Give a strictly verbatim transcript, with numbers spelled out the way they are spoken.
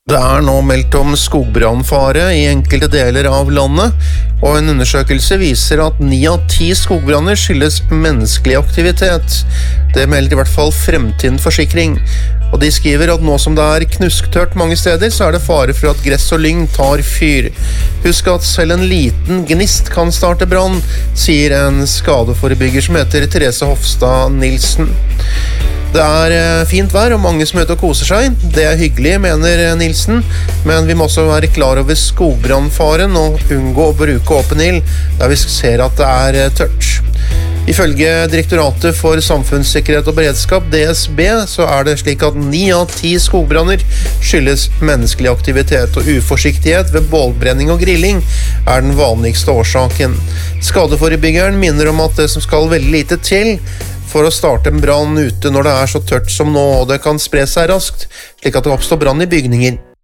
Det er nå meldt om skogbrannfare i enkelte deler av landet, og en undersøkelse viser at ni av ti skogbranner skyldes menneskelig aktivitet. Det melder i hvert fall Fremtiden Forsikring. Og de skriver at nå som det er knusktørt mange steder, så er det fare for at gress og lyng tar fyr. Husk at selv en liten gnist kan starte brann, sier en skadeforebygger som heter Therese Hofstad Nilsen. Det er fint vær og mange som er ute og koser seg. Det er hyggelig, mener Nilsen, men vi må også være klar over skogbrannfaren og unngå å bruke åpen ild der vi ser at det er tørt. Ifølge Direktoratet for samfunnssikkerhet og beredskap, D S B, så er det slik at ni av ti skogbranner skyldes menneskelig aktivitet, og uforsiktighet ved bålbrenning og grilling er den vanligste årsaken. Skadeforebyggeren minner om at det som skal veldig lite til for å starte en brann ute når det er så tørt som nå, og det kan spre seg raskt, slik at det oppstår brann i bygninger.